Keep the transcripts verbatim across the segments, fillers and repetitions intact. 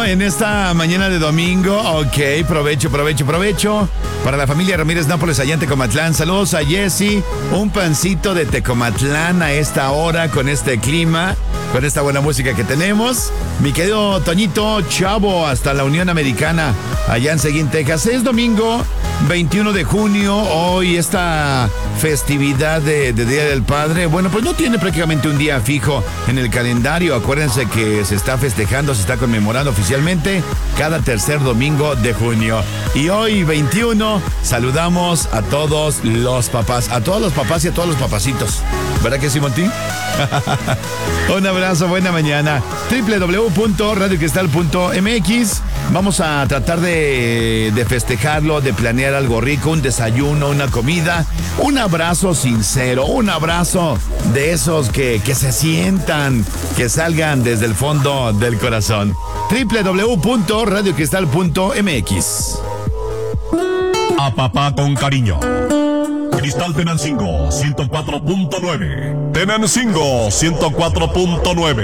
En esta mañana de domingo, ok, provecho, provecho, provecho. Para la familia Ramírez Nápoles allá en Tecomatlán, saludos a Jessy, un pancito de Tecomatlán a esta hora, con este clima, con esta buena música que tenemos. Mi querido Toñito Chavo, hasta la Unión Americana, allá en Seguín, Texas. Es domingo veintiuno de junio, hoy esta festividad de, de Día del Padre, bueno, pues no tiene prácticamente un día fijo en el calendario. Acuérdense que se está festejando, se está conmemorando oficialmente cada tercer domingo de junio. Y hoy, veintiuno, saludamos a todos los papás, a todos los papás y a todos los papacitos. ¿Verdad que sí, Monty? Un abrazo, buena mañana. doble u doble u doble u punto radio cristal punto m x. Vamos a tratar de, de festejarlo, de planear algo rico, un desayuno, una comida, un abrazo sincero, un abrazo de esos que, que se sientan, que salgan desde el fondo del corazón. doble u doble u doble u punto radio cristal punto m x. A papá con cariño. Cristal Tenancingo ciento cuatro punto nueve. Tenancingo ciento cuatro punto nueve.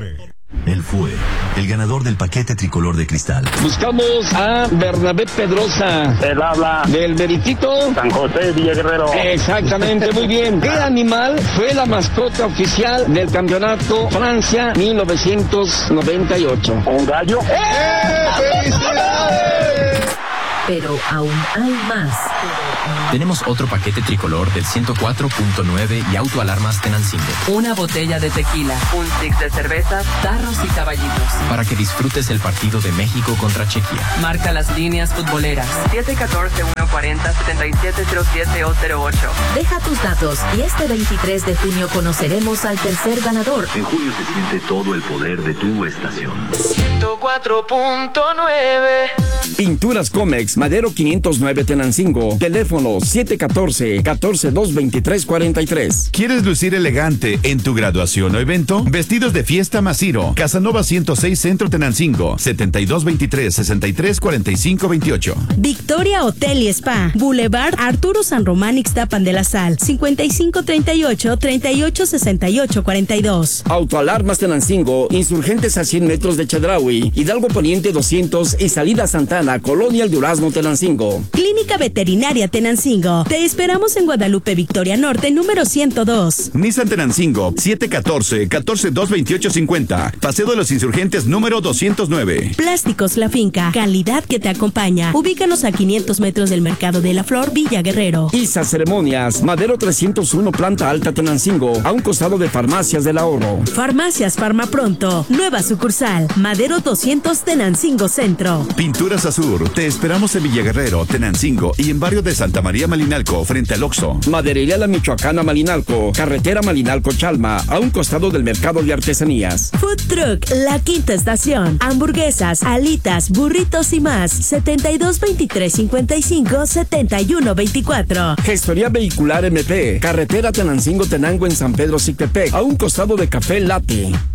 Él fue el ganador del paquete tricolor de Cristal. Buscamos a Bernabé Pedrosa. Él habla del Veritito San José Villaguerrero. Exactamente, muy bien. ¿Qué animal fue la mascota oficial del campeonato Francia mil novecientos noventa y ocho? ¿Un gallo? ¡Eh! ¡Felicidades! Pero aún hay más. Tenemos otro paquete tricolor del ciento cuatro punto nueve y autoalarmas Tenancingo. Una botella de tequila, un six de cerveza, tarros y caballitos. Para que disfrutes el partido de México contra Chequia. Marca las líneas futboleras. siete uno cuatro, uno cuatro cero, siete siete cero siete o cero ocho. Deja tus datos y este veintitrés de junio conoceremos al tercer ganador. En junio se siente todo el poder de tu estación. ciento cuatro punto nueve. Pinturas Comex, Madero quinientos nueve Tenancingo. Teléfono siete uno cuatro, uno cuatro dos, dos tres cuatro tres. ¿Quieres lucir elegante en tu graduación o evento? Vestidos de fiesta Masiro. Casanova ciento seis Centro Tenancingo. setenta y dos veintitrés, sesenta y tres cuarenta y cinco veintiocho. Victoria Hotel y Spa. Boulevard Arturo San Román Ixtapan de la Sal. cincuenta y cinco treinta y ocho, treinta y ocho sesenta y ocho cuarenta y dos. Autoalarmas Tenancingo. Insurgentes a cien metros de Chedraui. Hidalgo Poniente doscientos y Salida Santana, Colonia El Durazno Tenancingo. Clínica Veterinaria Tenancingo. Te esperamos en Guadalupe Victoria Norte, número ciento dos. Nissan Tenancingo, siete uno cuatro, uno cuatro dos, veintiocho cincuenta. Paseo de los Insurgentes, número doscientos nueve. Plásticos La Finca, calidad que te acompaña. Ubícanos a quinientos metros del Mercado de la Flor, Villa Guerrero. Isa Ceremonias, Madero trescientos uno, Planta Alta Tenancingo, a un costado de Farmacias del Ahorro. Farmacias Farma Pronto, nueva sucursal, Madero doscientos Tenancingo Centro. Pinturas Azur, te esperamos en Villa Guerrero, Tenancingo y en barrio de Santa María Malinalco, frente al Oxxo. Maderería La Michoacana Malinalco, carretera Malinalco-Chalma, a un costado del Mercado de Artesanías. Food Truck La Quinta Estación, hamburguesas, alitas, burritos y más, setenta y dos veintitrés cincuenta y cinco, setenta y uno veinticuatro. Gestoría Vehicular M P, carretera Tenancingo-Tenango en San Pedro Cictepec, a un costado de Café Latte.